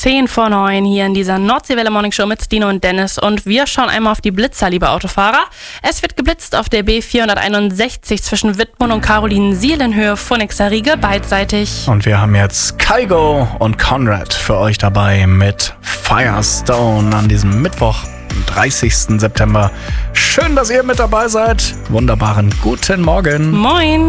10 vor 9 hier in dieser Nordseewelle Morning Show mit Dino und Dennis. Und wir schauen einmal auf die Blitzer, liebe Autofahrer. Es wird geblitzt auf der B461 zwischen Wittmund und Carolinensiel in Höhe Phoenixer Riege beidseitig. Und wir haben jetzt Kygo und Conrad für euch dabei mit Firestone an diesem Mittwoch, am 30. September. Schön, dass ihr mit dabei seid. Wunderbaren guten Morgen. Moin.